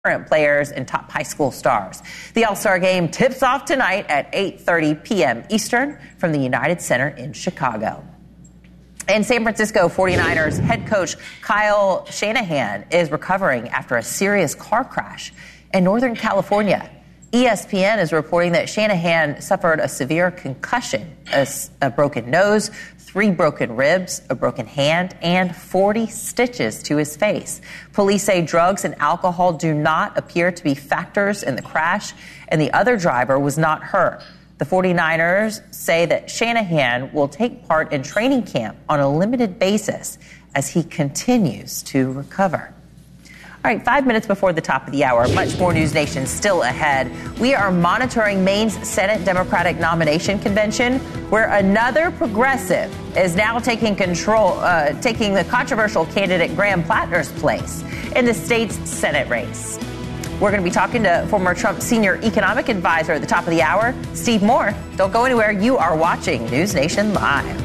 current players and top high school stars. The All-Star Game tips off tonight at 8:30 p.m. Eastern from the United Center in Chicago. In San Francisco, 49ers head coach Kyle Shanahan is recovering after a serious car crash in Northern California. ESPN is reporting that Shanahan suffered a severe concussion, a broken nose, 3 broken ribs, a broken hand, and 40 stitches to his face. Police say drugs and alcohol do not appear to be factors in the crash, and the other driver was not hurt. The 49ers say that Shanahan will take part in training camp on a limited basis as he continues to recover. All right, 5 minutes before the top of the hour, much more News Nation still ahead. We are monitoring Maine's Senate Democratic nomination convention, where another progressive is now taking the controversial candidate Graham Plattner's place in the state's Senate race. We're going to be talking to former Trump senior economic advisor at the top of the hour, Steve Moore. Don't go anywhere. You are watching News Nation Live.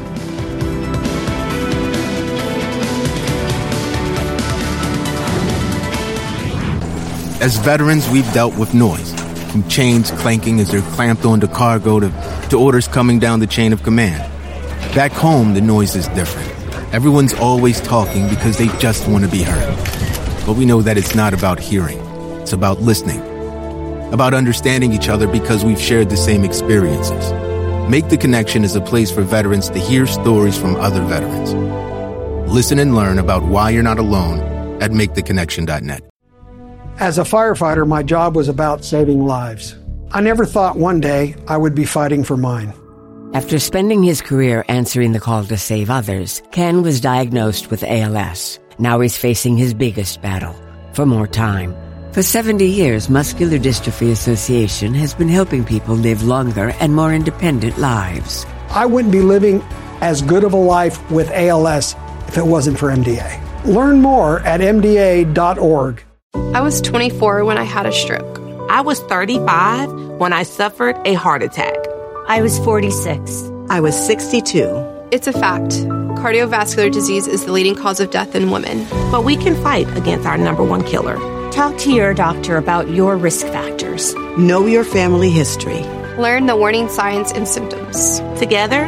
As veterans, we've dealt with noise, from chains clanking as they're clamped onto cargo to orders coming down the chain of command. Back home, the noise is different. Everyone's always talking because they just want to be heard. But we know that it's not about hearing. It's about listening. About understanding each other because we've shared the same experiences. Make the Connection is a place for veterans to hear stories from other veterans. Listen and learn about why you're not alone at maketheconnection.net. As a firefighter, my job was about saving lives. I never thought one day I would be fighting for mine. After spending his career answering the call to save others, Ken was diagnosed with ALS. Now he's facing his biggest battle, for more time. For 70 years, Muscular Dystrophy Association has been helping people live longer and more independent lives. I wouldn't be living as good of a life with ALS if it wasn't for MDA. Learn more at MDA.org. I was 24 when I had a stroke. I was 35 when I suffered a heart attack. I was 46. I was 62. It's a fact. Cardiovascular disease is the leading cause of death in women. But we can fight against our number one killer. Talk to your doctor about your risk factors. Know your family history. Learn the warning signs and symptoms. Together,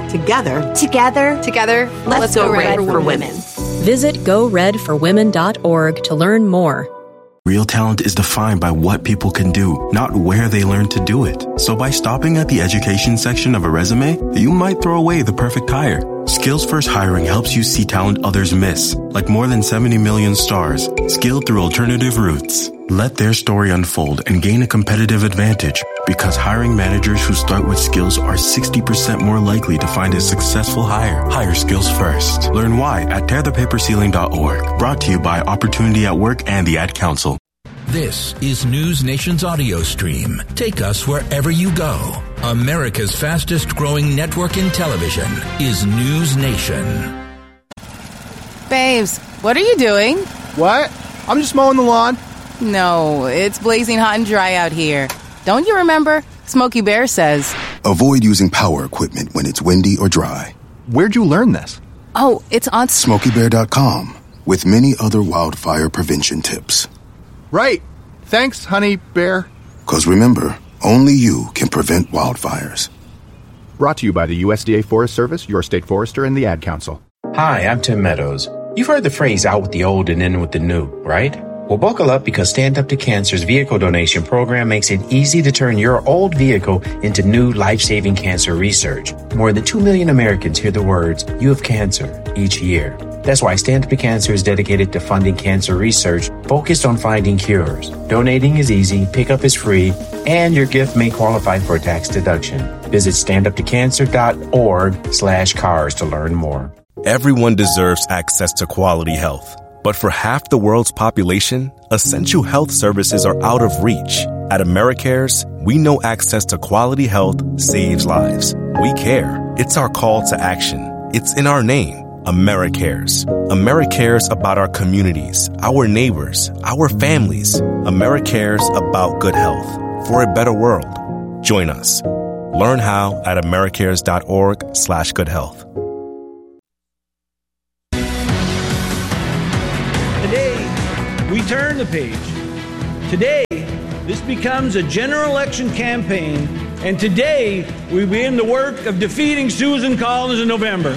let's go Red for Women. Visit GoRedForWomen.org to learn more. Real talent is defined by what people can do, not where they learn to do it. So by stopping at the education section of a resume, you might throw away the perfect hire. Skills First Hiring helps you see talent others miss, like more than 70 million stars, skilled through alternative routes. Let their story unfold and gain a competitive advantage, because hiring managers who start with skills are 60% more likely to find a successful hire. Hire skills first. Learn why at tearthepaperceiling.org. Brought to you by Opportunity at Work and the Ad Council. This is News Nation's audio stream. Take us wherever you go. America's fastest growing network in television is News Nation. Babes, what are you doing? What? I'm just mowing the lawn. No, it's blazing hot and dry out here. Don't you remember? Smokey Bear says, avoid using power equipment when it's windy or dry. Where'd you learn this? Oh, it's on SmokeyBear.com with many other wildfire prevention tips. Right. Thanks, honey bear. 'Cause remember, only you can prevent wildfires. Brought to you by the USDA Forest Service, your state forester, and the Ad Council. Hi, I'm Tim Meadows. You've heard the phrase out with the old and in with the new, right? Well, buckle up, because Stand Up to Cancer's vehicle donation program makes it easy to turn your old vehicle into new life-saving cancer research. More than 2 million Americans hear the words, "You have cancer," each year. That's why Stand Up to Cancer is dedicated to funding cancer research focused on finding cures. Donating is easy, pickup is free, and your gift may qualify for a tax deduction. Visit standuptocancer.org/cars to learn more. Everyone deserves access to quality health. But for half the world's population, essential health services are out of reach. At AmeriCares, we know access to quality health saves lives. We care. It's our call to action. It's in our name, AmeriCares. AmeriCares about our communities, our neighbors, our families. AmeriCares about good health for a better world. Join us. Learn how at americares.org/goodhealth. Today, we turn the page Today, this becomes a general election campaign, and today we begin the work of defeating Susan Collins in November.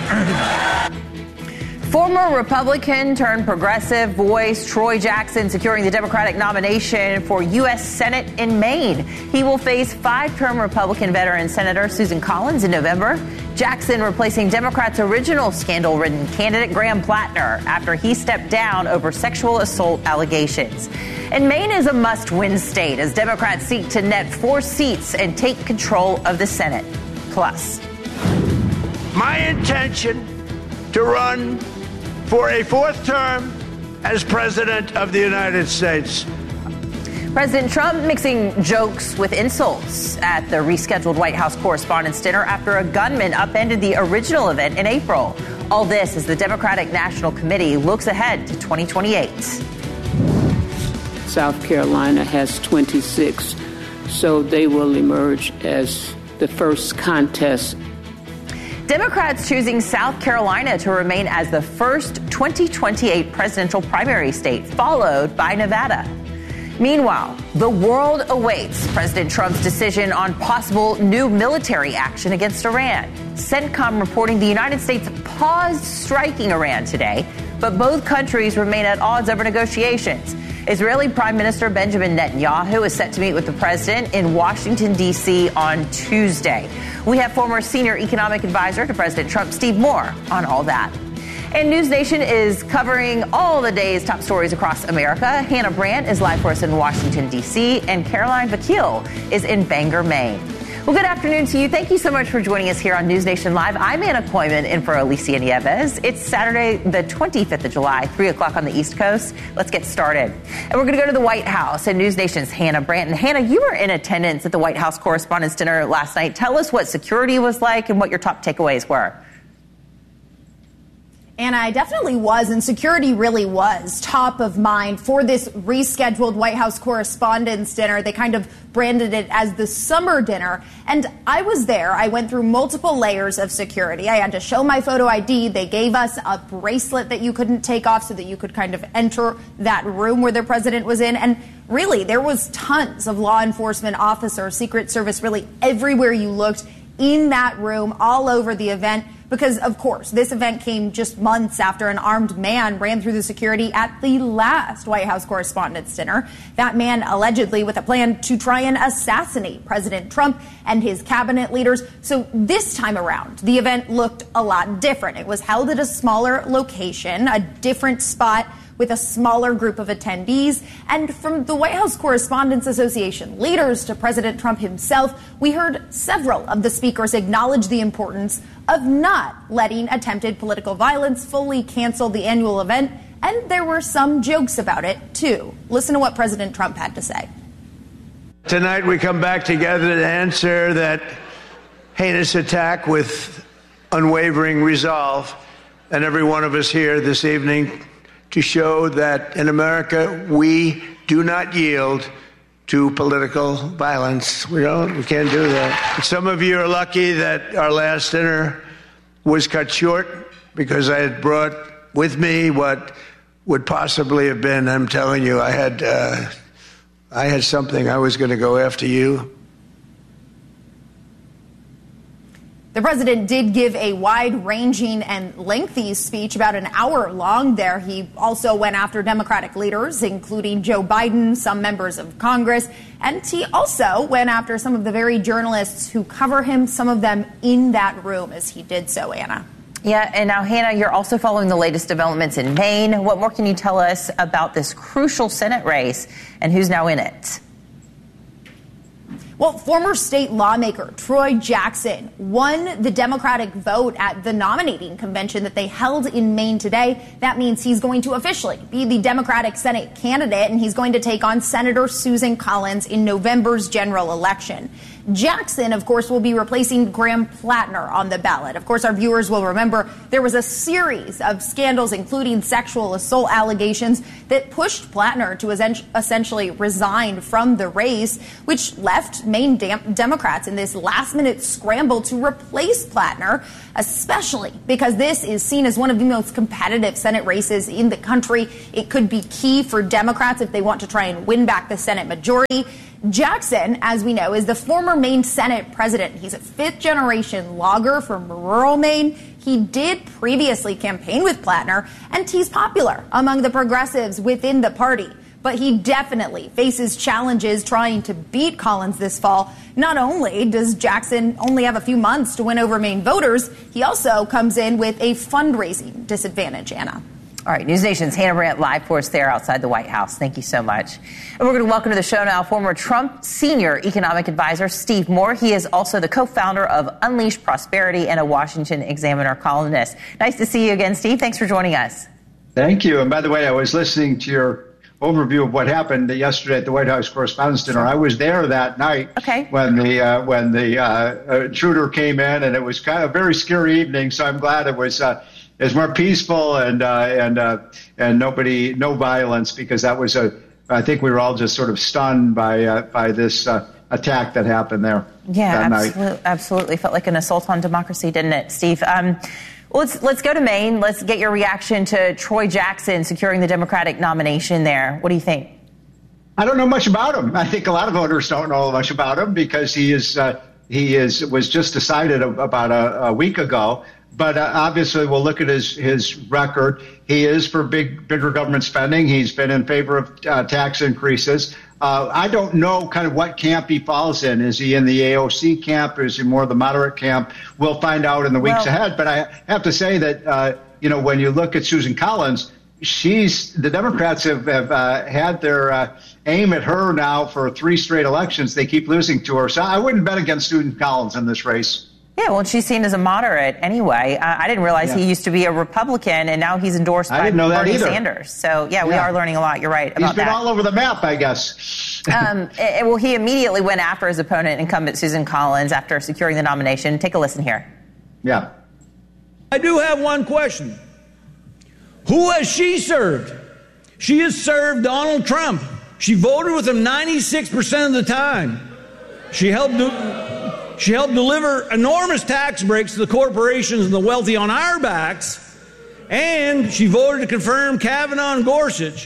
Former Republican turned progressive voice Troy Jackson securing the Democratic nomination for U.S. Senate in Maine. He will face five-term Republican veteran Senator Susan Collins in November. Jackson replacing Democrats' original scandal-ridden candidate Graham Plattner after he stepped down over sexual assault allegations. And Maine is a must-win state as Democrats seek to net 4 seats and take control of the Senate. Plus, my intention to run for a 4th term as President of the United States. President Trump mixing jokes with insults at the rescheduled White House Correspondents' Dinner after a gunman upended the original event in April. All this as the Democratic National Committee looks ahead to 2028. South Carolina has 26, so they will emerge as the first contest. Democrats choosing South Carolina to remain as the first 2028 presidential primary state, followed by Nevada. Meanwhile, the world awaits President Trump's decision on possible new military action against Iran. CENTCOM reporting the United States paused striking Iran today, but both countries remain at odds over negotiations. Israeli Prime Minister Benjamin Netanyahu is set to meet with the president in Washington, D.C. on Tuesday. We have former senior economic advisor to President Trump, Steve Moore, on all that. And News Nation is covering all the day's top stories across America. Hannah Brandt is live for us in Washington, D.C., and Caroline Vakil is in Bangor, Maine. Well, good afternoon to you. Thank you so much for joining us here on News Nation Live. I'm Anna Koyman in for Alicia Nieves. It's Saturday, the 25th of July, 3 o'clock on the East Coast. Let's get started. And we're going to go to the White House and News Nation's Hannah Brandt. And Hannah, you were in attendance at the White House Correspondents' Dinner last night. Tell us what security was like and what your top takeaways were. And I definitely was, and security really was top of mind for this rescheduled White House Correspondents' Dinner. They kind of branded it as the summer dinner. And I was there. I went through multiple layers of security. I had to show my photo ID. They gave us a bracelet that you couldn't take off so that you could kind of enter that room where the president was in. And really, there was tons of law enforcement officers, Secret Service, really everywhere you looked in that room, all over the event. Because, of course, this event came just months after an armed man ran through the security at the last White House Correspondents' Dinner. That man allegedly with a plan to try and assassinate President Trump and his cabinet leaders. So this time around, the event looked a lot different. It was held at a smaller location, a different spot, with a smaller group of attendees. And from the White House Correspondents Association leaders to President Trump himself, we heard several of the speakers acknowledge the importance of not letting attempted political violence fully cancel the annual event. And there were some jokes about it, too. Listen to what President Trump had to say. Tonight we come back together to answer that heinous attack with unwavering resolve. And every one of us here this evening to show that in America, we do not yield to political violence. We can't do that. Some of you are lucky that our last dinner was cut short because I had brought with me what would possibly have been, I'm telling you, I had something. I was going to go after you. The president did give a wide-ranging and lengthy speech, about an hour long there. He also went after Democratic leaders, including Joe Biden, some members of Congress, and he also went after some of the very journalists who cover him, some of them in that room as he did so, Anna. Yeah, and now, Hannah, you're also following the latest developments in Maine. What more can you tell us about this crucial Senate race and who's now in it? Well, former state lawmaker Troy Jackson won the Democratic vote at the nominating convention that they held in Maine today. That means he's going to officially be the Democratic Senate candidate, and he's going to take on Senator Susan Collins in November's general election. Jackson, of course, will be replacing Graham Plattner on the ballot. Of course, our viewers will remember there was a series of scandals, including sexual assault allegations, that pushed Plattner to essentially resign from the race, which left Maine Democrats in this last-minute scramble to replace Plattner, especially because this is seen as one of the most competitive Senate races in the country. It could be key for Democrats if they want to try and win back the Senate majority. Jackson, as we know, is the former Maine Senate president. He's a fifth-generation logger from rural Maine. He did previously campaign with Plattner, and he's popular among the progressives within the party. But he definitely faces challenges trying to beat Collins this fall. Not only does Jackson only have a few months to win over Maine voters, he also comes in with a fundraising disadvantage, Anna. All right, News Nation's Hannah Brandt live for us there outside the White House. Thank you so much. And we're going to welcome to the show now former Trump senior economic advisor Steve Moore. He is also the co-founder of Unleash Prosperity and a Washington Examiner columnist. Nice to see you again, Steve. Thanks for joining us. Thank you. And by the way, I was listening to your overview of what happened yesterday at the White House Correspondents' Dinner. I was there that night when the intruder came in, and it was kind of a very scary evening. So I'm glad it was more peaceful and no violence, because that was I think we were all just sort of stunned by this attack that happened there. Yeah, that night. Absolutely. Felt like an assault on democracy, didn't it, Steve? Let's go to Maine. Let's get your reaction to Troy Jackson securing the Democratic nomination there. What do you think? I don't know much about him. I think a lot of voters don't know much about him because he was just decided about a week ago. But obviously, we'll look at his record. He is for bigger government spending. He's been in favor of tax increases. I don't know kind of what camp he falls in. Is he in the AOC camp? Or is he more the moderate camp? We'll find out in the weeks ahead. But I have to say that, when you look at Susan Collins, the Democrats have had their aim at her now for 3 straight elections. They keep losing to her. So I wouldn't bet against Susan Collins in this race. Yeah, well, she's seen as a moderate anyway. I didn't realize he used to be a Republican, and now he's endorsed by Bernie Sanders. So, we are learning a lot. You're right about that. He's been all over the map, I guess. Well, he immediately went after his opponent, incumbent Susan Collins, after securing the nomination. Take a listen here. Yeah. I do have one question. Who has she served? She has served Donald Trump. She voted with him 96% of the time. She helped deliver enormous tax breaks to the corporations and the wealthy on our backs, and she voted to confirm Kavanaugh and Gorsuch.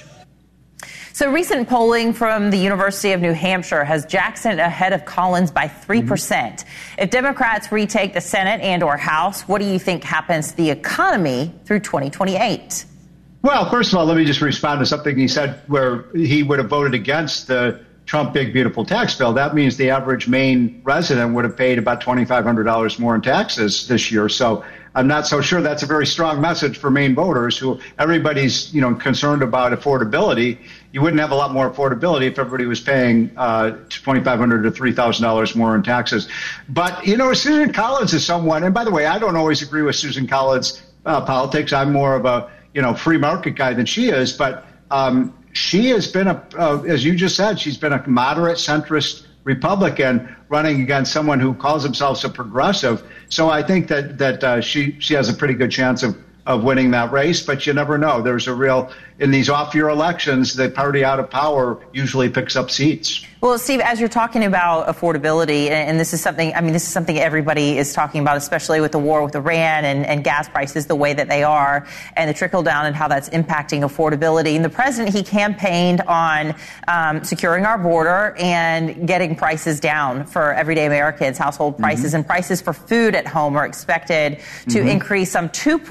So recent polling from the University of New Hampshire has Jackson ahead of Collins by 3%. If Democrats retake the Senate and or House, what do you think happens to the economy through 2028? Well, first of all, let me just respond to something he said where he would have voted against the Trump Big Beautiful Tax Bill. That means the average Maine resident would have paid about $2,500 more in taxes this year. So I'm not so sure that's a very strong message for Maine voters who everybody's, concerned about affordability. You wouldn't have a lot more affordability if everybody was paying $2,500 to $3,000 more in taxes. But, Susan Collins is someone, and by the way, I don't always agree with Susan Collins' politics. I'm more of a, free market guy than she is. But she has been as you just said, she's been a moderate centrist Republican running against someone who calls himself a progressive. So I think that she has a pretty good chance of winning that race, but you never know. There's in these off-year elections, the party out of power usually picks up seats. Well, Steve, as you're talking about affordability, and this is something everybody is talking about, especially with the war with Iran and gas prices the way that they are, and the trickle down and how that's impacting affordability. And the president, he campaigned on securing our border and getting prices down for everyday Americans, household prices, and prices for food at home are expected to increase some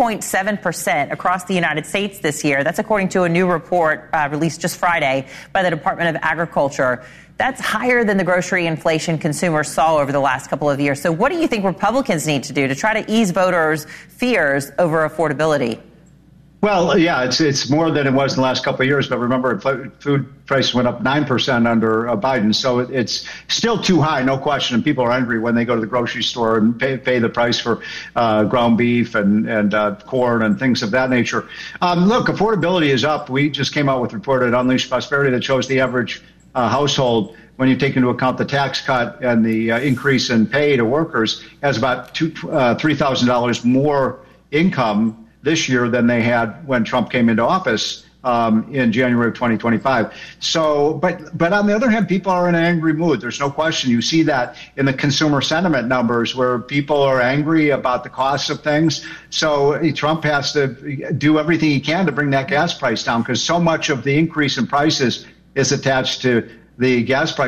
2.7% across the United States this year. That's according to a new report released just Friday by the Department of Agriculture. That's higher than the grocery inflation consumers saw over the last couple of years. So what do you think Republicans need to do to try to ease voters' fears over affordability? Well, yeah, it's more than it was in the last couple of years. But remember, food prices went up 9% under Biden. So it's still too high, no question. And people are angry when they go to the grocery store and pay the price for ground beef and corn and things of that nature. Look, affordability is up. We just came out with a report at Unleash Prosperity that shows the average household, when you take into account the tax cut and the increase in pay to workers, has about $3,000 more income this year than they had when Trump came into office in January of 2025. So, but on the other hand, people are in an angry mood. There's no question. You see that in the consumer sentiment numbers where people are angry about the cost of things. So Trump has to do everything he can to bring that gas price down, because so much of the increase in prices is attached to the gas price